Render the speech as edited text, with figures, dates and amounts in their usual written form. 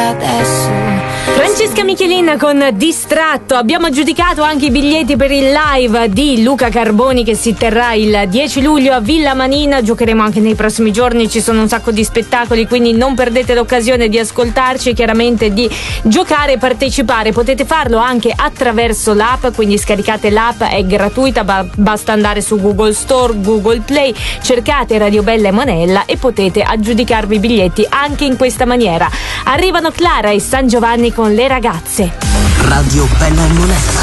Francesca Michelin con Distratto. Abbiamo aggiudicato anche i biglietti per il live di Luca Carboni che si terrà il 10 luglio a Villa Manina. Giocheremo anche nei prossimi giorni, ci sono un sacco di spettacoli, quindi non perdete l'occasione di ascoltarci e chiaramente di giocare e partecipare. Potete farlo anche attraverso l'app, quindi scaricate l'app, è gratuita, basta andare su Google Store, Google Play, cercate Radio Bella e Monella e potete aggiudicarvi i biglietti anche in questa maniera. Arrivano Clara e San Giovanni con Le ragazze. Radio Bella e Monella.